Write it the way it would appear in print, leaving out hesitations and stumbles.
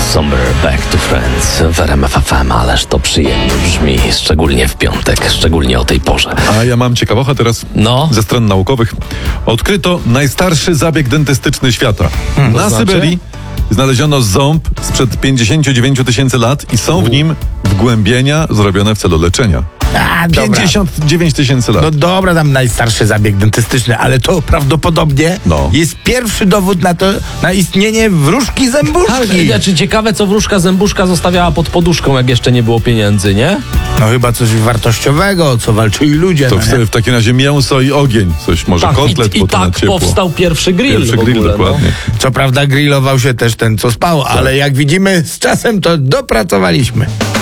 Somber Back to Friends w RMF FM, ależ to przyjemnie brzmi, szczególnie w piątek, szczególnie o tej porze. A ja mam ciekawostkę teraz ze stron naukowych. Odkryto najstarszy zabieg dentystyczny świata. Na Syberii znaleziono ząb sprzed 59 tysięcy lat i są w nim wgłębienia zrobione w celu leczenia. 59 tysięcy lat. No dobra, tam najstarszy zabieg dentystyczny, ale to prawdopodobnie jest pierwszy dowód na istnienie wróżki zębuszki. Znaczy ciekawe, co wróżka zębuszka zostawiała pod poduszką, jak jeszcze nie było pieniędzy, nie? No chyba coś wartościowego, co walczyli ludzie. To w takim razie mięso i ogień. Coś może kotlet, i tak ciepło. Powstał pierwszy grill. Pierwszy grill, dokładnie. Co prawda grillował się też ten, co spał, ale jak widzimy, z czasem to dopracowaliśmy.